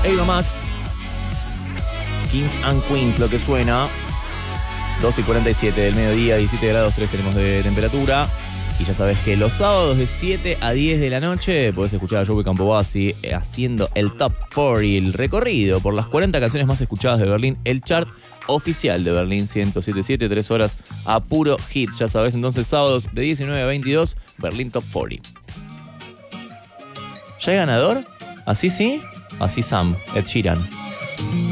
Ava Max, Kings and Queens, lo que suena. 12:47 del mediodía, 17 grados 3 tenemos de temperatura. Y ya sabes que los sábados de 7 a 10 de la noche podés escuchar a Joey Campobasi haciendo el Top 40, el recorrido por las 40 canciones más escuchadas de Berlín, el chart oficial de Berlín 107.7, 3 horas a puro hits. Ya sabes, entonces sábados de 19 a 22, Berlín Top 40. ¿Ya hay ganador? ¿Así sí? Así Sam, Ed Sheeran.